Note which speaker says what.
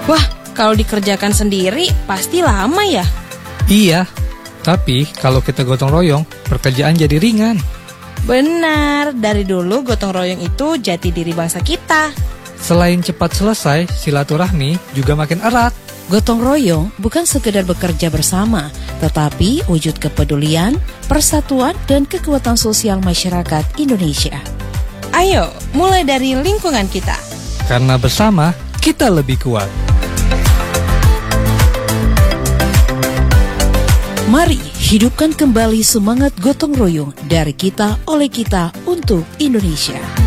Speaker 1: Wah, kalau dikerjakan sendiri pasti lama ya?
Speaker 2: Iya, tapi kalau kita gotong royong, pekerjaan jadi ringan.
Speaker 1: Benar, dari dulu gotong royong itu jati diri bangsa kita.
Speaker 2: Selain cepat selesai, silaturahmi juga makin erat.
Speaker 3: Gotong royong bukan sekedar bekerja bersama, tetapi wujud kepedulian, persatuan, dan kekuatan sosial masyarakat Indonesia.
Speaker 1: Ayo, mulai dari lingkungan kita.
Speaker 2: Karena bersama, kita lebih kuat.
Speaker 3: Mari hidupkan kembali semangat gotong royong dari kita, oleh kita, untuk Indonesia.